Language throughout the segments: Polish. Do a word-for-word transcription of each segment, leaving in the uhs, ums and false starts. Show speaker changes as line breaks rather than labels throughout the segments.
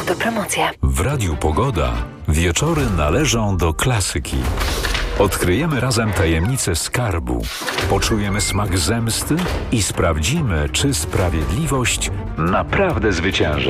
Autopromocja.
W Radiu Pogoda wieczory należą do klasyki. Odkryjemy razem tajemnicę skarbu, poczujemy smak zemsty i sprawdzimy, czy sprawiedliwość naprawdę zwycięży.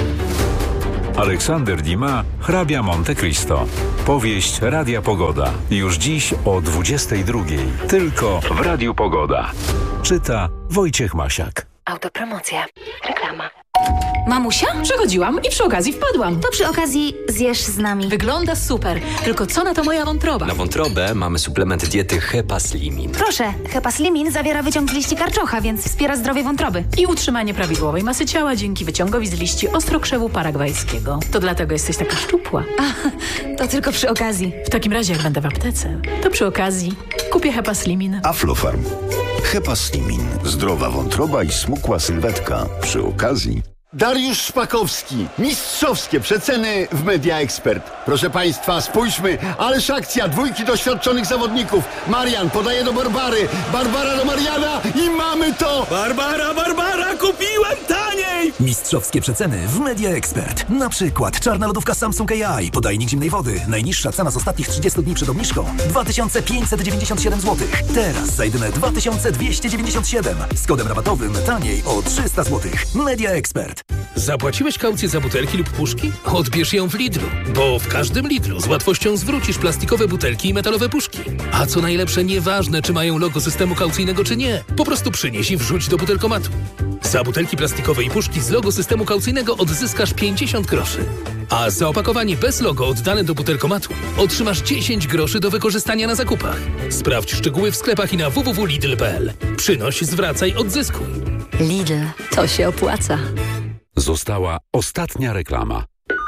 Aleksander Dumas, Hrabia Monte Cristo. Powieść Radia Pogoda. Już dziś o dwudziestej drugiej. Tylko w Radiu Pogoda. Czyta Wojciech Masiak.
Autopromocja. Reklama.
Mamusia? Przechodziłam i przy okazji wpadłam.
To przy okazji zjesz z nami.
Wygląda super. Tylko co na to moja wątroba?
Na wątrobę mamy suplement diety Hepaslimin.
Proszę, Hepaslimin zawiera wyciąg z liści karczocha, więc wspiera zdrowie wątroby.
I utrzymanie prawidłowej masy ciała dzięki wyciągowi z liści ostrokrzewu paragwajskiego. To dlatego jesteś taka szczupła.
A, to tylko przy okazji.
W takim razie, jak będę w aptece, to przy okazji kupię Hepaslimin.
Aflofarm. Hepaslimin. Zdrowa wątroba i smukła sylwetka. Przy okazji...
Dariusz Szpakowski. Mistrzowskie przeceny w Media Expert. Proszę Państwa, spójrzmy, ależ akcja, dwójki doświadczonych zawodników. Marian podaje do Barbary, Barbara do Mariana i mamy to!
Barbara, Barbara, kupiłem taniej!
Mistrzowskie przeceny w Media Expert. Na przykład czarna lodówka Samsung A I, podajnik zimnej wody. Najniższa cena z ostatnich trzydziestu dni przed obniżką dwa tysiące pięćset dziewięćdziesiąt siedem złotych. Teraz za jedyne dwa tysiące dwieście dziewięćdziesiąt siedem. Z kodem rabatowym taniej o trzysta złotych. Media Expert.
Zapłaciłeś kaucję za butelki lub puszki? Odbierz ją w Lidlu, bo w każdym Lidlu z łatwością zwrócisz plastikowe butelki i metalowe puszki. A co najlepsze, nieważne czy mają logo systemu kaucyjnego czy nie, po prostu przynieś i wrzuć do butelkomatu. Za butelki plastikowe i puszki z logo systemu kaucyjnego odzyskasz pięćdziesiąt groszy. A za opakowanie bez logo oddane do butelkomatu otrzymasz dziesięć groszy do wykorzystania na zakupach. Sprawdź szczegóły w sklepach i na w w w kropka lidl kropka p l. Przynoś, zwracaj, odzyskuj.
Lidl, to się opłaca.
Została ostatnia reklama.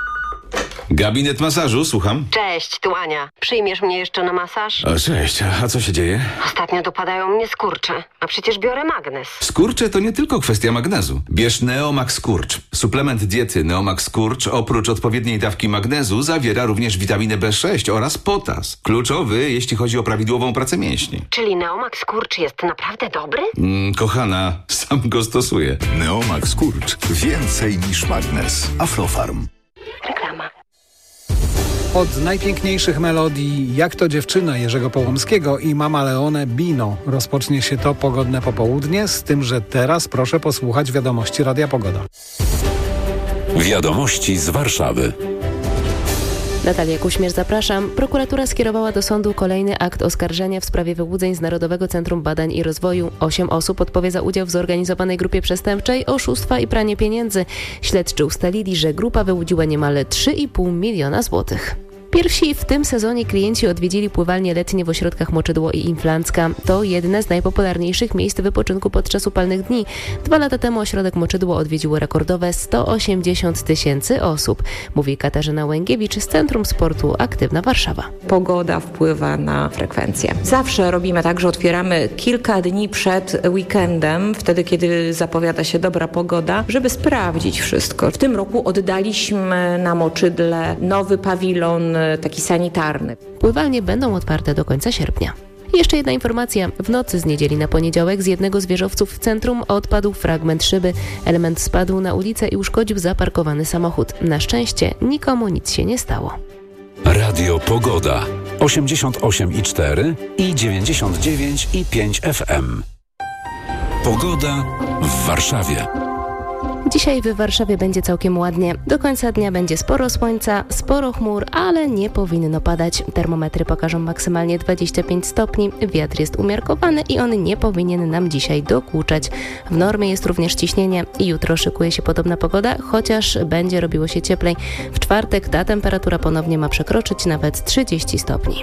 Gabinet masażu, słucham.
Cześć, tu Ania. Przyjmiesz mnie jeszcze na masaż?
O, cześć, a co się dzieje?
Ostatnio dopadają mnie skurcze, a przecież biorę magnes.
Skurcze to nie tylko kwestia magnezu. Bierz Neomax Skurcz. Suplement diety Neomax Skurcz oprócz odpowiedniej dawki magnezu zawiera również witaminę B sześć oraz potas. Kluczowy, jeśli chodzi o prawidłową pracę mięśni.
Czyli Neomax Skurcz jest naprawdę dobry?
Mm, kochana, sam go stosuję.
Neomax Skurcz. Więcej niż magnes. Aflofarm.
Reklama.
Od najpiękniejszych melodii Jak to dziewczyna Jerzego Połomskiego i Mama Leone Bino rozpocznie się to pogodne popołudnie, z tym, że teraz proszę posłuchać wiadomości Radia Pogoda.
Wiadomości z Warszawy.
Natalia Kuśmierz, zapraszam. Prokuratura skierowała do sądu kolejny akt oskarżenia w sprawie wyłudzeń z Narodowego Centrum Badań i Rozwoju. Osiem osób odpowie za udział w zorganizowanej grupie przestępczej, oszustwa i pranie pieniędzy. Śledczy ustalili, że grupa wyłudziła niemal trzy i pół miliona złotych. Pierwsi w tym sezonie klienci odwiedzili pływalnie letnie w ośrodkach Moczydło i Inflancka. To jedne z najpopularniejszych miejsc wypoczynku podczas upalnych dni. Dwa lata temu ośrodek Moczydło odwiedziło rekordowe sto osiemdziesiąt tysięcy osób, mówi Katarzyna Łęgiewicz z Centrum Sportu Aktywna Warszawa.
Pogoda wpływa na frekwencję. Zawsze robimy tak, że otwieramy kilka dni przed weekendem, wtedy kiedy zapowiada się dobra pogoda, żeby sprawdzić wszystko. W tym roku oddaliśmy na Moczydle nowy pawilon, taki sanitarny.
Pływalnie będą otwarte do końca sierpnia. Jeszcze jedna informacja. W nocy z niedzieli na poniedziałek z jednego z wieżowców w centrum odpadł fragment szyby. Element spadł na ulicę i uszkodził zaparkowany samochód. Na szczęście nikomu nic się nie stało.
Radio Pogoda. osiemdziesiąt osiem i cztery i dziewięćdziesiąt dziewięć i pięć F M. Pogoda w Warszawie.
Dzisiaj w Warszawie będzie całkiem ładnie. Do końca dnia będzie sporo słońca, sporo chmur, ale nie powinno padać. Termometry pokażą maksymalnie dwadzieścia pięć stopni. Wiatr jest umiarkowany i on nie powinien nam dzisiaj dokuczać. W normie jest również ciśnienie i jutro szykuje się podobna pogoda, chociaż będzie robiło się cieplej. W czwartek ta temperatura ponownie ma przekroczyć nawet trzydzieści stopni.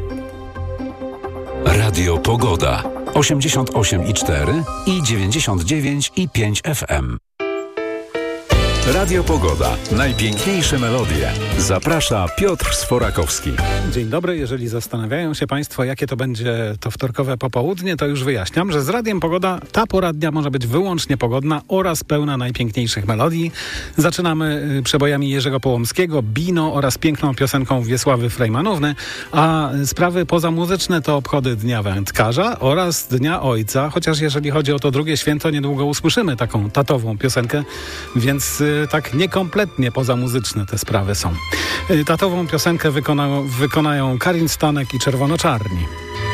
Radio Pogoda. osiemdziesiąt osiem i cztery i dziewięćdziesiąt dziewięć i pięć F M. Radio Pogoda. Najpiękniejsze melodie. Zaprasza Piotr Sforakowski.
Dzień dobry. Jeżeli zastanawiają się Państwo, jakie to będzie to wtorkowe popołudnie, to już wyjaśniam, że z Radiem Pogoda ta pora dnia może być wyłącznie pogodna oraz pełna najpiękniejszych melodii. Zaczynamy przebojami Jerzego Połomskiego, Bino oraz piękną piosenką Wiesławy Frejmanówny, a sprawy pozamuzyczne to obchody Dnia Wędkarza oraz Dnia Ojca, chociaż jeżeli chodzi o to drugie święto, niedługo usłyszymy taką tatową piosenkę, więc y, tak niekompletnie pozamuzyczne te sprawy są. Y, tatową piosenkę wykona, wykonają Karin Stanek i Czerwonoczarni.